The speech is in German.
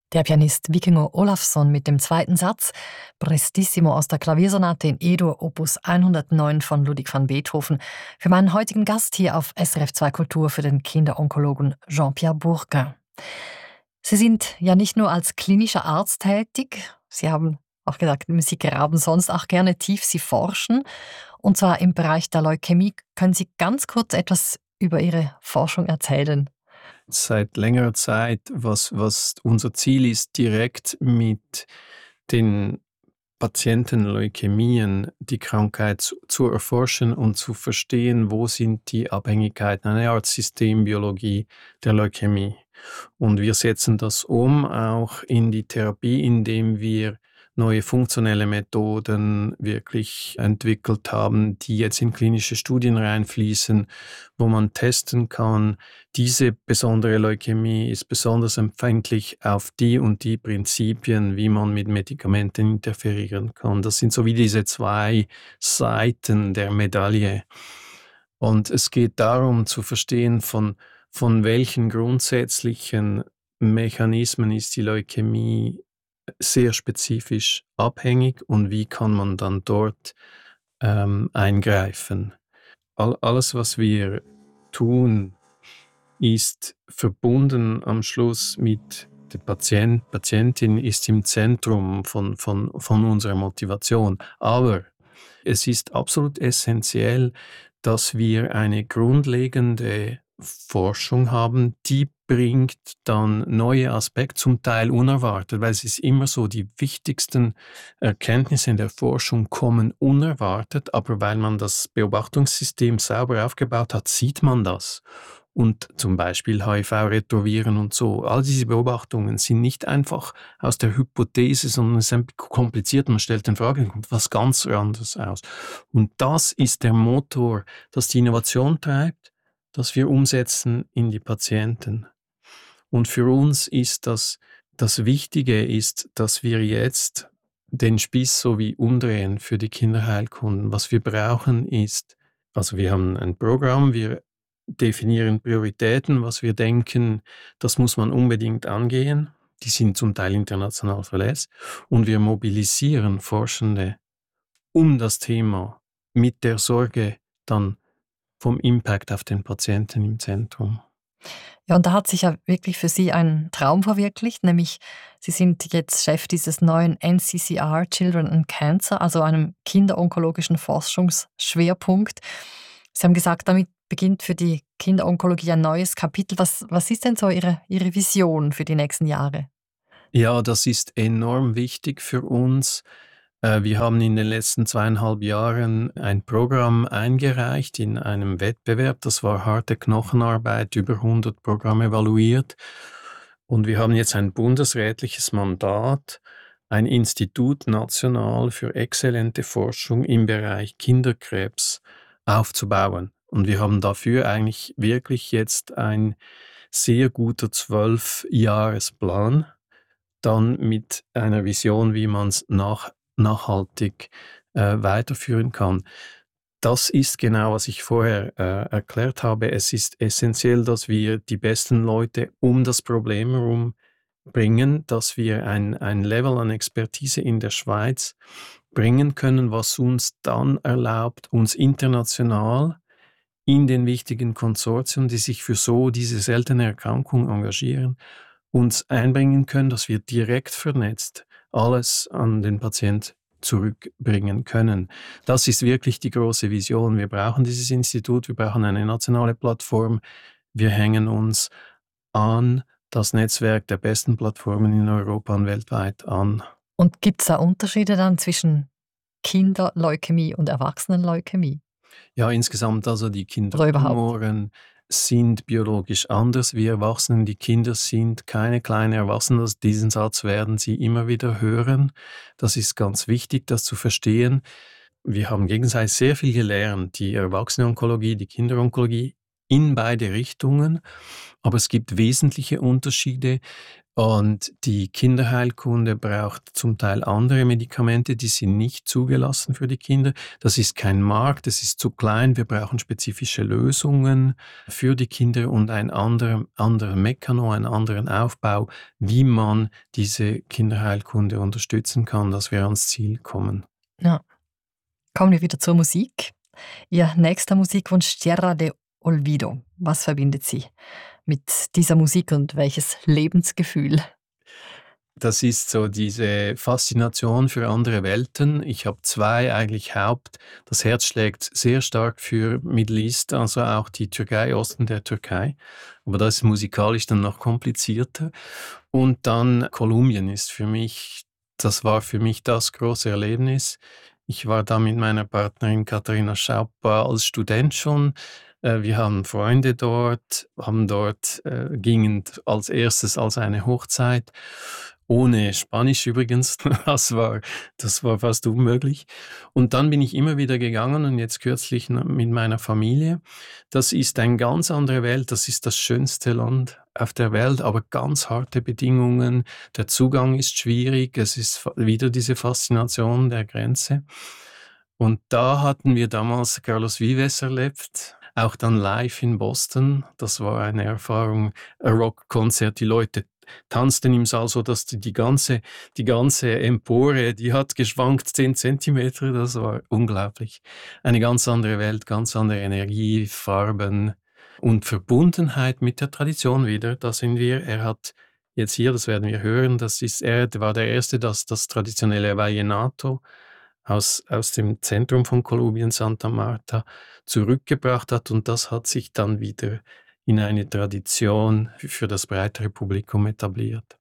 Der Pianist Vikingur Olafsson mit dem zweiten Satz, Prestissimo aus der Klaviersonate in E-Dur Opus 109 von Ludwig van Beethoven, für meinen heutigen Gast hier auf SRF 2 Kultur, für den Kinderonkologen Jean-Pierre Bourquin. Sie sind ja nicht nur als klinischer Arzt tätig, Sie haben auch gesagt, Sie graben sonst auch gerne tief, Sie forschen, und zwar im Bereich der Leukämie. Können Sie ganz kurz etwas über Ihre Forschung erzählen? Seit längerer Zeit, was unser Ziel ist, direkt mit den Patienten Leukämien die Krankheit zu erforschen und zu verstehen, wo sind die Abhängigkeiten, eine Art Systembiologie der Leukämie. Und wir setzen das um auch in die Therapie, indem wir neue funktionelle Methoden wirklich entwickelt haben, die jetzt in klinische Studien reinfließen, wo man testen kann, diese besondere Leukämie ist besonders empfänglich auf die und die Prinzipien, wie man mit Medikamenten interferieren kann. Das sind so wie diese zwei Seiten der Medaille. Und es geht darum zu verstehen, von welchen grundsätzlichen Mechanismen ist die Leukämie sehr spezifisch abhängig und wie kann man dann dort eingreifen. Alles, was wir tun, ist verbunden am Schluss mit der Patientin ist im Zentrum von unserer Motivation. Aber es ist absolut essentiell, dass wir eine grundlegende Forschung haben, die bringt dann neue Aspekte, zum Teil unerwartet, weil es ist immer so, die wichtigsten Erkenntnisse in der Forschung kommen unerwartet, aber weil man das Beobachtungssystem sauber aufgebaut hat, sieht man das. Und zum Beispiel HIV-Retroviren und so, all diese Beobachtungen sind nicht einfach aus der Hypothese, sondern es ist ein bisschen kompliziert. Man stellt eine Frage, kommt was ganz anderes aus. Und das ist der Motor, das die Innovation treibt, das wir umsetzen in die Patienten. Und für uns ist das Wichtige ist, dass wir jetzt den Spieß so wie umdrehen für die Kinderheilkunden. Was wir brauchen ist, also wir haben ein Programm, wir definieren Prioritäten, was wir denken, das muss man unbedingt angehen. Die sind zum Teil international verletzt. Und wir mobilisieren Forschende um das Thema mit der Sorge dann vom Impact auf den Patienten im Zentrum. Ja, und da hat sich ja wirklich für Sie ein Traum verwirklicht, nämlich Sie sind jetzt Chef dieses neuen NCCR Children and Cancer, also einem kinderonkologischen Forschungsschwerpunkt. Sie haben gesagt, damit beginnt für die Kinderonkologie ein neues Kapitel. Was ist denn so Ihre Vision für die nächsten Jahre? Ja, das ist enorm wichtig für uns. Wir haben in den letzten 2,5 Jahren ein Programm eingereicht in einem Wettbewerb. Das war harte Knochenarbeit, über 100 Programme evaluiert. Und wir haben jetzt ein bundesrätliches Mandat, ein Institut national für exzellente Forschung im Bereich Kinderkrebs aufzubauen. Und wir haben dafür eigentlich wirklich jetzt ein sehr guter 12-Jahresplan, dann mit einer Vision, wie man es nachhaltig weiterführen kann. Das ist genau, was ich vorher erklärt habe. Es ist essentiell, dass wir die besten Leute um das Problem herum bringen, dass wir ein Level an Expertise in der Schweiz bringen können, was uns dann erlaubt, uns international in den wichtigen Konsortien, die sich für so diese seltene Erkrankung engagieren, uns einbringen können, dass wir direkt vernetzt alles an den Patient zurückbringen können. Das ist wirklich die große Vision. Wir brauchen dieses Institut, wir brauchen eine nationale Plattform. Wir hängen uns an das Netzwerk der besten Plattformen in Europa und weltweit an. Und gibt es da Unterschiede dann zwischen Kinderleukämie und Erwachsenenleukämie? Ja, insgesamt also die Kindertumoren sind biologisch anders wie Erwachsene. Die Kinder sind keine kleinen Erwachsenen. Diesen Satz werden Sie immer wieder hören. Das ist ganz wichtig, das zu verstehen. Wir haben gegenseitig sehr viel gelernt, die Erwachsenenonkologie, die Kinderonkologie, in beide Richtungen. Aber es gibt wesentliche Unterschiede. Und die Kinderheilkunde braucht zum Teil andere Medikamente, die sind nicht zugelassen für die Kinder. Das ist kein Markt, das ist zu klein. Wir brauchen spezifische Lösungen für die Kinder und einen anderen Mechanismus, einen anderen Aufbau, wie man diese Kinderheilkunde unterstützen kann, dass wir ans Ziel kommen. Ja. Kommen wir wieder zur Musik. Ihr nächster Musikwunsch Tierra de Olvido. Was verbindet Sie mit dieser Musik und welches Lebensgefühl? Das ist so diese Faszination für andere Welten. Ich habe zwei eigentlich das Herz schlägt sehr stark für Middle East, also auch die Türkei, Osten der Türkei. Aber das ist musikalisch dann noch komplizierter. Und dann Kolumbien das war für mich das große Erlebnis. Ich war da mit meiner Partnerin Katharina Schaupa als Student schon. Wir haben Freunde dort, gingen als erstes als eine Hochzeit, ohne Spanisch übrigens, das war fast unmöglich. Und dann bin ich immer wieder gegangen und jetzt kürzlich mit meiner Familie. Das ist eine ganz andere Welt, das ist das schönste Land auf der Welt, aber ganz harte Bedingungen. Der Zugang ist schwierig, es ist wieder diese Faszination der Grenze. Und da hatten wir damals Carlos Vives erlebt, auch dann live in Boston. Das war eine Erfahrung, ein Rockkonzert, die Leute tanzten im Saal so, dass die ganze Empore, die hat geschwankt 10 Zentimeter, das war unglaublich. Eine ganz andere Welt, ganz andere Energie, Farben und Verbundenheit mit der Tradition wieder. Da sind wir. Er hat jetzt hier, das werden wir hören, er war der Erste, das traditionelle Vallenato aus dem Zentrum von Kolumbien, Santa Marta, zurückgebracht hat und das hat sich dann wieder in eine Tradition für das breitere Publikum etabliert.